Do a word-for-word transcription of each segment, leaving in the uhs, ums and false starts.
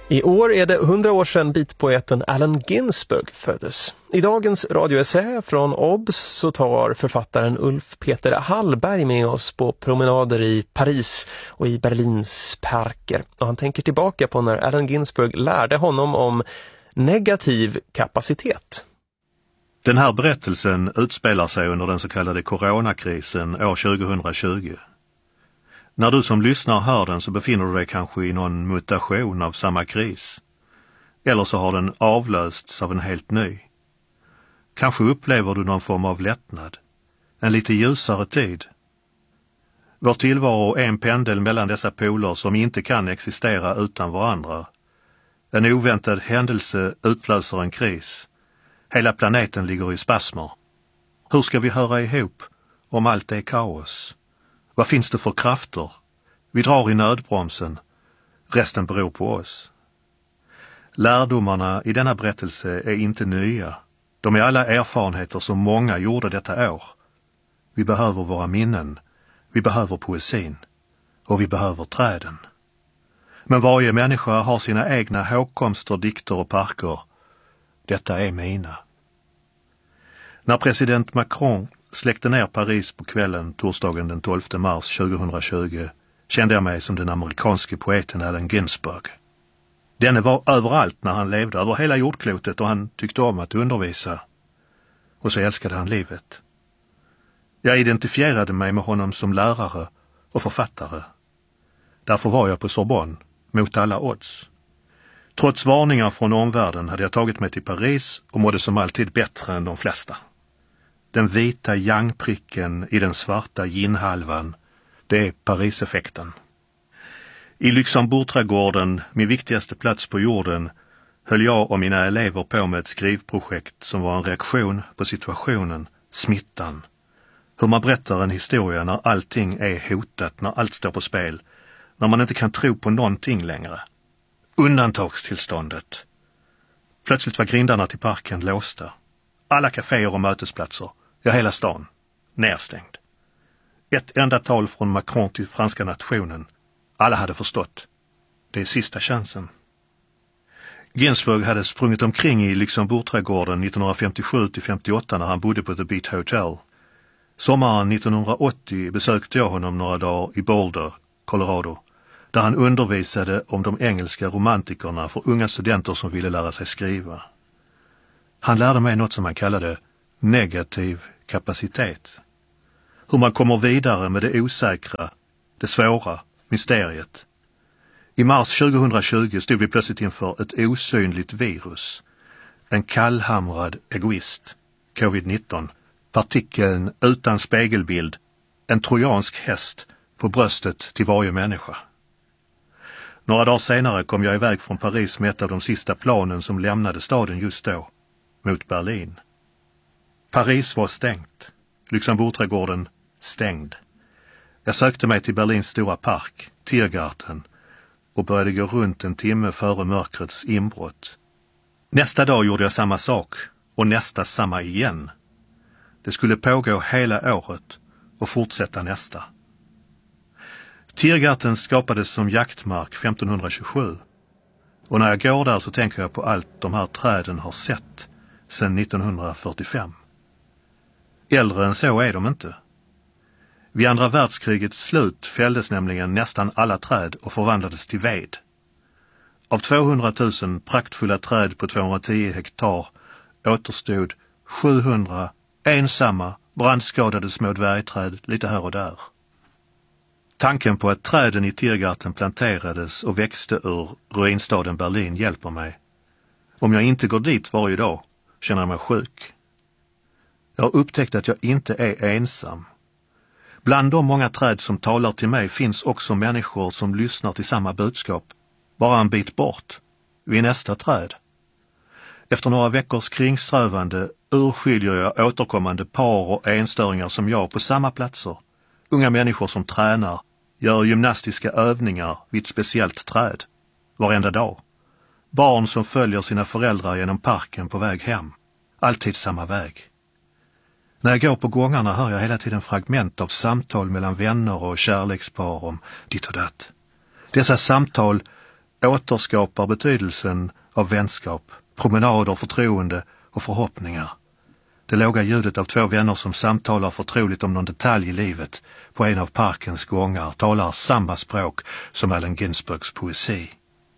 I år är det hundra år sedan beatpoeten Allen Ginsberg föddes. I dagens radioessä från O B S så tar författaren Ulf Peter Hallberg med oss på promenader i Paris och i Berlins parker. Och han tänker tillbaka på när Allen Ginsberg lärde honom om negativ kapacitet. Den här berättelsen utspelar sig under den så kallade coronakrisen år tjugohundratjugo. När du som lyssnar hör den så befinner du dig kanske i någon mutation av samma kris. Eller så har den avlösts av en helt ny. Kanske upplever du någon form av lättnad. En lite ljusare tid. Vår tillvaro är en pendel mellan dessa poler som inte kan existera utan varandra. En oväntad händelse utlöser en kris. Hela planeten ligger i spasmer. Hur ska vi höra ihop om allt är kaos? Vad finns det för krafter? Vi drar i nödbromsen. Resten beror på oss. Lärdomarna i denna berättelse är inte nya. De är alla erfarenheter som många gjorde detta år. Vi behöver våra minnen. Vi behöver poesin. Och vi behöver träden. Men varje människa har sina egna hågkomster, dikter och parker. Detta är mina. När president Macron släckte ner Paris på kvällen torsdagen den tolfte mars tjugohundratjugo kände jag mig som den amerikanske poeten Allen Ginsberg. Denne var överallt när han levde, över hela jordklotet, och han tyckte om att undervisa. Och så älskade han livet. Jag identifierade mig med honom som lärare och författare. Därför var jag på Sorbonne, mot alla odds. Trots varningar från omvärlden hade jag tagit mig till Paris och mådde som alltid bättre än de flesta. Den vita yang-pricken i den svarta yin-halvan, det är Paris-effekten. I Luxemburgträdgården, min viktigaste plats på jorden, höll jag och mina elever på med ett skrivprojekt som var en reaktion på situationen, smittan. Hur man berättar en historia när allting är hotat, när allt står på spel, när man inte kan tro på någonting längre. Undantagstillståndet. Plötsligt var grindarna till parken låsta. Alla kaféer och mötesplatser, ja hela stan, nedstängd. Ett enda tal från Macron till franska nationen. Alla hade förstått. Det är sista chansen. Ginsberg hade sprungit omkring i Luxemburgträdgården nittonhundrafemtiosju till femtioåtta när han bodde på The Beat Hotel. Sommaren nittonhundraåttio besökte jag honom några dagar i Boulder, Colorado, där han undervisade om de engelska romantikerna för unga studenter som ville lära sig skriva. Han lärde mig något som han kallade negativ kapacitet. Hur man kommer vidare med det osäkra, det svåra, mysteriet. I mars tjugohundratjugo stod vi plötsligt inför ett osynligt virus. En kallhamrad egoist, covid nitton, partikeln utan spegelbild, en trojansk häst på bröstet till varje människa. Några dagar senare kom jag iväg från Paris med ett av de sista planen som lämnade staden just då, mot Berlin. Paris var stängt, Luxemburgträdgården stängd. Jag sökte mig till Berlins stora park, Tiergarten, och började gå runt en timme före mörkrets inbrott. Nästa dag gjorde jag samma sak, och nästa samma igen. Det skulle pågå hela året och fortsätta nästa. Tiergarten skapades som jaktmark femtonhundratjugosju. Och när jag går där så tänker jag på allt de här träden har sett sedan nittonhundrafyrtiofem. Äldre än så är de inte. Vid andra världskrigets slut fälldes nämligen nästan alla träd och förvandlades till ved. Av tvåhundratusen praktfulla träd på tvåhundratio hektar återstod sjuhundra ensamma brandskadade små dvärgträd lite här och där. Tanken på att träden i Tiergarten planterades och växte ur ruinstaden Berlin hjälper mig. Om jag inte går dit varje dag känner jag mig sjuk. Jag har upptäckt att jag inte är ensam. Bland de många träd som talar till mig finns också människor som lyssnar till samma budskap, bara en bit bort, vid nästa träd. Efter några veckors kringströvande urskiljer jag återkommande par och enstöringar som jag på samma platser. Unga människor som tränar, gör gymnastiska övningar vid ett speciellt träd, varenda dag. Barn som följer sina föräldrar genom parken på väg hem, alltid samma väg. När jag går på gångarna hör jag hela tiden fragment av samtal mellan vänner och kärlekspar om ditt och datt. Dessa samtal återskapar betydelsen av vänskap, promenader, förtroende och förhoppningar. Det låga ljudet av två vänner som samtalar förtroligt om någon detalj i livet på en av parkens gångar talar samma språk som Allen Ginsbergs poesi.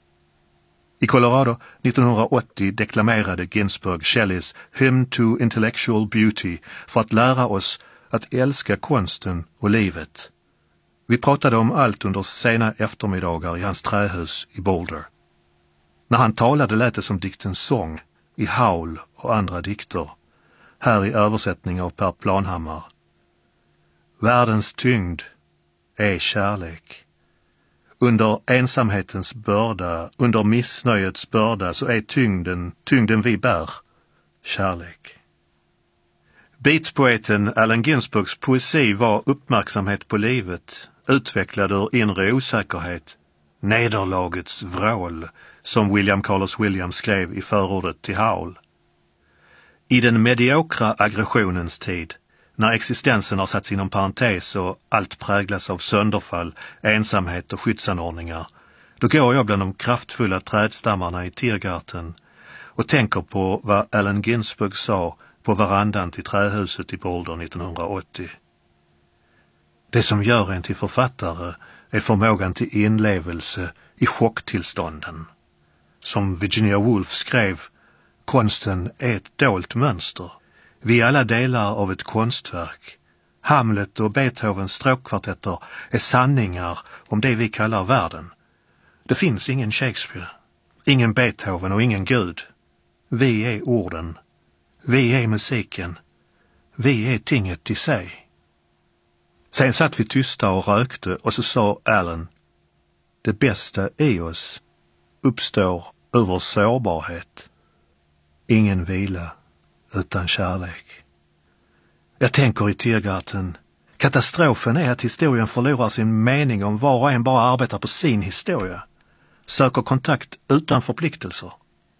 I Colorado nittonhundraåttio deklamerade Ginsberg Shelleys Hymn to Intellectual Beauty för att lära oss att älska konsten och livet. Vi pratade om allt under sena eftermiddagar i hans trähus i Boulder. När han talade lät det som diktens sång i Howl och andra dikter. Här i översättning av Per Planhammar. Världens tyngd är kärlek. Under ensamhetens börda, under missnöjets börda så är tyngden, tyngden vi bär, kärlek. Beatpoeten Allen Ginsbergs poesi var uppmärksamhet på livet, utvecklad ur inre osäkerhet, nederlagets vrål, som William Carlos Williams skrev i förordet till Howl. I den mediokra aggressionens tid, när existensen har satts inom parentes och allt präglas av sönderfall, ensamhet och skyddsanordningar, då går jag bland de kraftfulla trädstammarna i Tiergarten och tänker på vad Allen Ginsberg sa på verandan till trähuset i Boulder nittonhundraåttio. Det som gör en till författare är förmågan till inlevelse i chocktillstånden. Som Virginia Woolf skrev, konsten är ett dolt mönster. Vi är alla delar av ett konstverk. Hamlet och Beethovens stråkkvartetter är sanningar om det vi kallar världen. Det finns ingen Shakespeare, ingen Beethoven och ingen Gud. Vi är orden. Vi är musiken. Vi är tinget i sig. Sen satt vi tysta och rökte och så sa Allen, det bästa i oss uppstår ur vår sårbarhet. Ingen vila utan kärlek. Jag tänker i Tiergarten, katastrofen är att historien förlorar sin mening om var och en bara arbetar på sin historia, söker kontakt utan förpliktelser.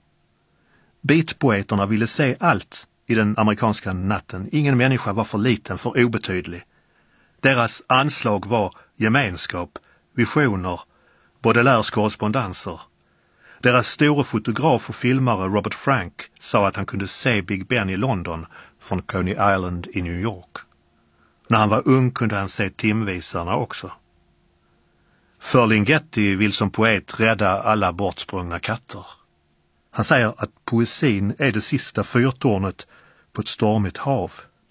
Beatpoeterna ville se allt i den amerikanska natten. Ingen människa var för liten, för obetydlig. Deras anslag var gemenskap, visioner, Baudelaires korrespondenser. Deras store fotograf och filmare Robert Frank sa att han kunde se Big Ben i London från Coney Island i New York. När han var ung kunde han se timvisarna också. Ferlinghetti vill som poet rädda alla bortsprungna katter. Han säger att poesin är det sista fyrtornet på ett stormigt hav.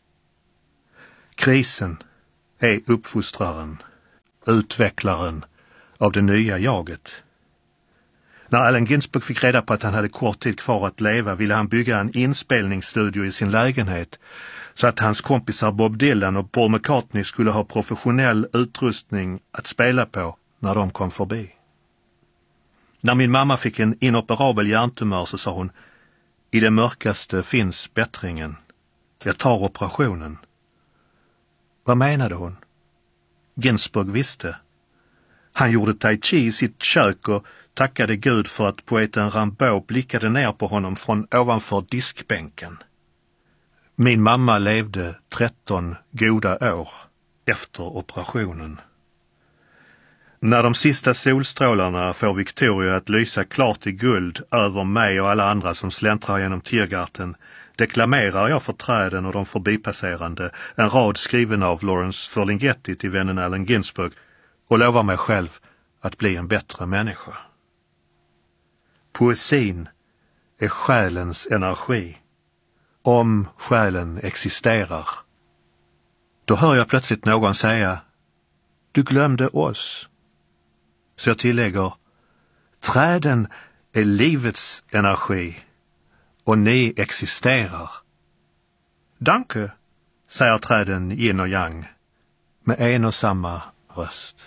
Krisen är uppfostraren, utvecklaren av det nya jaget. När Allen Ginsberg fick reda på att han hade kort tid kvar att leva ville han bygga en inspelningsstudio i sin lägenhet så att hans kompisar Bob Dylan och Paul McCartney skulle ha professionell utrustning att spela på när de kom förbi. När min mamma fick en inoperabel hjärntumör så sa hon, i det mörkaste finns bättringen. Jag tar operationen. Vad menade hon? Ginsberg visste. Han gjorde tai chi i sitt kök och tackade Gud för att poeten Rimbaud blickade ner på honom från ovanför diskbänken. Min mamma levde tretton goda år efter operationen. När de sista solstrålarna får Victoria att lysa klart i guld över mig och alla andra som släntrar genom Tiergarten deklamerar jag för träden och de förbipasserande en rad skriven av Lawrence Ferlinghetti till vännen Allen Ginsberg och lovar mig själv att bli en bättre människa. Poesin är själens energi. Om själen existerar. Då hör jag plötsligt någon säga, du glömde oss. Så jag tillägger, träden är livets energi och ni existerar. Danke, säger träden yin och yang med en och samma röst.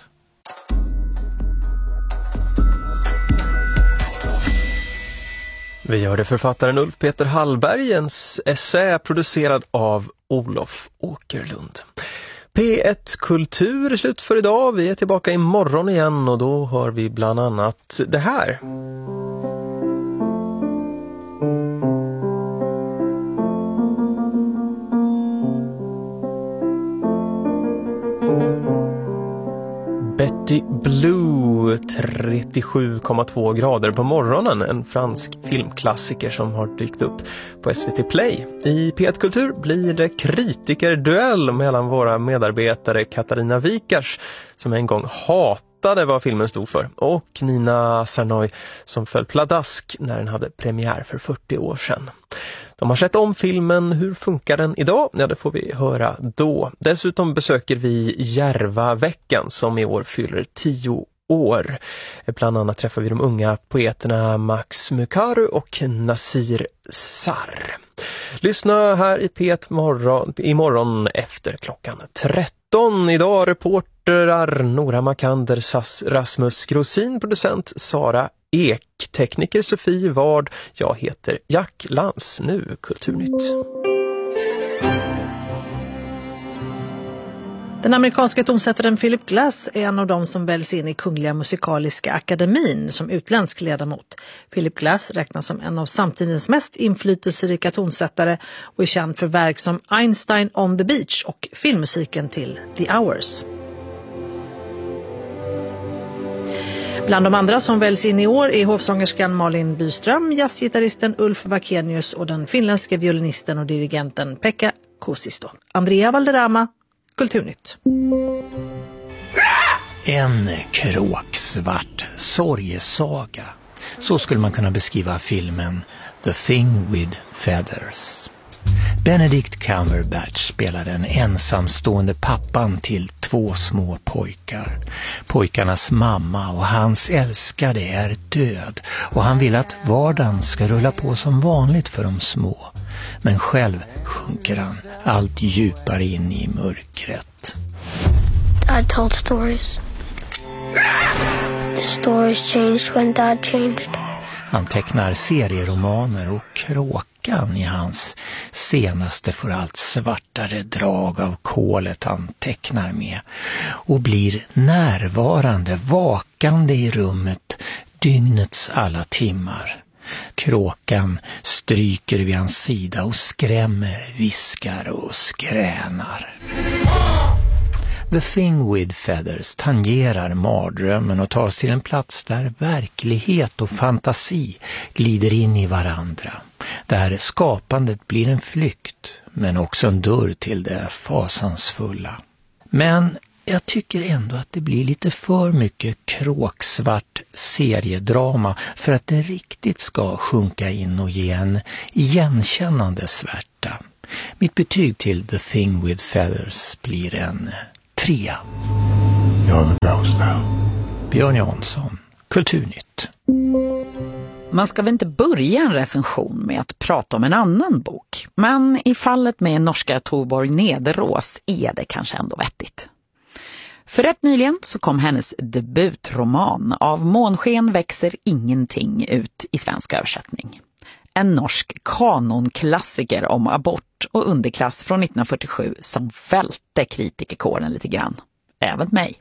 Vi hörde författaren Ulf Peter Hallbergens essä producerad av Olof Åkerlund. P ett Kultur är slut för idag. Vi är tillbaka imorgon igen och då hör vi bland annat det här. Betty Blue Blue, trettiosju komma två grader på morgonen, en fransk filmklassiker som har dykt upp på S V T Play. I P ett Kultur blir det kritikerduell mellan våra medarbetare Katarina Wikars, som en gång hatade vad filmen stod för, och Nina Sarnoy, som föll pladask när den hade premiär för fyrtio år sedan. De har sett om filmen. Hur funkar den idag? Ja, det får vi höra då. Dessutom besöker vi Järva-veckan som i år fyller tio år. Bland annat träffar vi de unga poeterna Max Mukaru och Nasir Sarr. Lyssna här i P ett morgon, imorgon efter klockan tretton. Idag reporterar Nora Makander, Rasmus Grosin, producent Sara Ek, tekniker Sofie Ward. Jag heter Jack Lans. Nu Kulturnytt. Den amerikanska tonsättaren Philip Glass är en av dem som väljs in i Kungliga Musikaliska Akademin som utländsk ledamot. Philip Glass räknas som en av samtidens mest inflytelserika tonsättare och är känd för verk som Einstein on the Beach och filmmusiken till The Hours. Bland de andra som väljs in i år är hovsångerskan Malin Byström, jazzgitarristen Ulf Vakenius och den finländska violinisten och dirigenten Pekka Kuusisto. Andrea Valderrama, Kulturnytt. En kråksvart sorgesaga. Så skulle man kunna beskriva filmen The Thing with Feathers. Benedict Cumberbatch spelar den ensamstående pappan till två små pojkar. Pojkarnas mamma och hans älskade är död och han vill att vardagen ska rulla på som vanligt för de små. Men själv sjunker han allt djupare in i mörkret. Dad told stories. The stories changed when Dad changed. Han tecknar serieromaner och kråkan i hans senaste får allt svartare drag av kolet han tecknar med och blir närvarande, vakande i rummet dygnets alla timmar. Kråkan stryker vid hans sida och skrämmer, viskar och skränar. The Thing with Feathers tangerar mardrömmen och tar till en plats där verklighet och fantasi glider in i varandra. Där skapandet blir en flykt, men också en dörr till det fasansfulla. Men jag tycker ändå att det blir lite för mycket kråksvart seriedrama för att det riktigt ska sjunka in och ge en igenkännande svärta. Mitt betyg till The Thing with Feathers blir en trea. You're the ghost now. Björn Jansson, Kulturnytt. Man ska väl inte börja en recension med att prata om en annan bok. Men i fallet med norska Torborg Nederås är det kanske ändå vettigt. För rätt nyligen så kom hennes debutroman Av månsken växer ingenting ut i svensk översättning. En norsk kanonklassiker om abort och underklass från nittonhundrafyrtiosju som välte kritikerkåren lite grann. Även mig.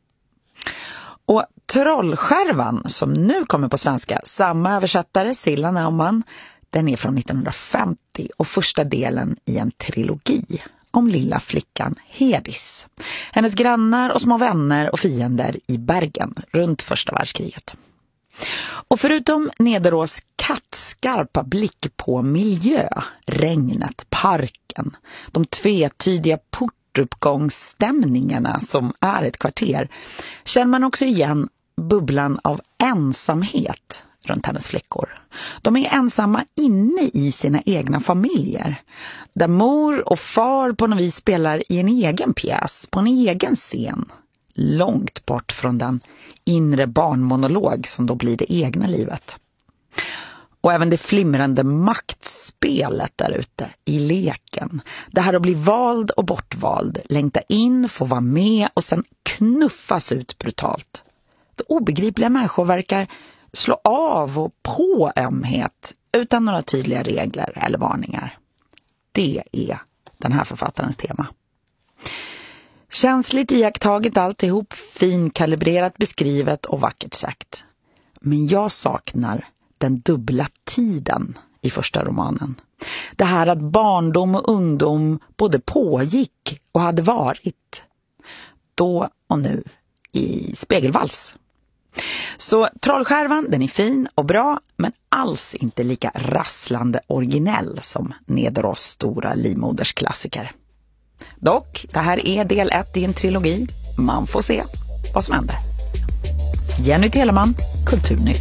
Och Trollskärvan som nu kommer på svenska, samma översättare, Silla Naumann, den är från nittonhundrafemtio och första delen i en trilogi om lilla flickan Hedis. Hennes grannar och små vänner och fiender i Bergen runt första världskriget. Och förutom Nederås kattskarpa blick på miljö, regnet, parken, de tvetydiga portuppgångsstämningarna som är ett kvarter, känner man också igen bubblan av ensamhet runt hennes flickor. De är ensamma inne i sina egna familjer, där mor och far på något vis spelar i en egen pjäs, på en egen scen, långt bort från den inre barnmonolog som då blir det egna livet. Och även det flimrande maktspelet där ute i leken. Det här att bli vald och bortvald, längta in, få vara med och sen knuffas ut brutalt. Det obegripliga människor verkar slå av och på ömhet utan några tydliga regler eller varningar. Det är den här författarens tema. Känsligt iakttaget alltihop, finkalibrerat beskrivet och vackert sagt. Men jag saknar den dubbla tiden i första romanen. Det här att barndom och ungdom både pågick och hade varit. Då och nu i spegelvals. Så Trollskärvan, den är fin och bra, men alls inte lika rasslande originell som Nederås stora livmodersklassiker. Dock, det här är del ett i en trilogi. Man får se vad som händer. Jenny Telemann, Kulturnytt.